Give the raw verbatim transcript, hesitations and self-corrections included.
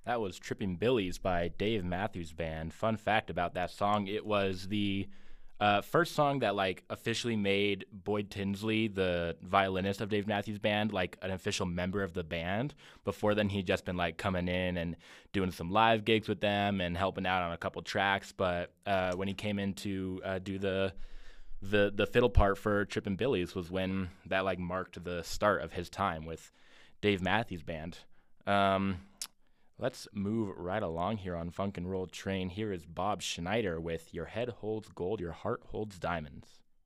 That was Tripping Billies by Dave Matthews Band. Fun fact about that song, it was the uh, first song that like officially made Boyd Tinsley, the violinist of Dave Matthews Band, like an official member of the band. Before then, he'd just been like coming in and doing some live gigs with them and helping out on a couple tracks. But uh, when he came in to uh, do the the the fiddle part for Trippin' Billies was when that like marked the start of his time with Dave Matthews Band. Um, let's move right along here on Funk and Roll Train. Here is Bob Schneider with "Your Head Holds Gold, Your Heart Holds Diamonds."